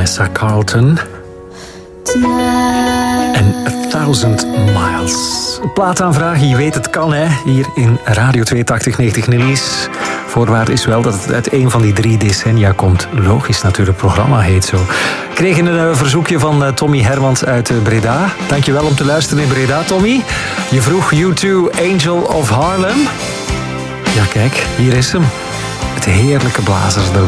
Vanessa Carlton. En 1000 Miles. Plaataanvraag, je weet het kan, hè. Hier in Radio 8290 Nelly's. Voorwaarde is wel dat het uit een van die 3 decennia komt. Logisch natuurlijk, het programma heet zo. Ik kreeg een verzoekje van Tommy Hermans uit Breda. Dankjewel om te luisteren in Breda, Tommy. Je vroeg U2 Angel of Harlem. Ja, kijk, hier is hem. Het heerlijke blazers.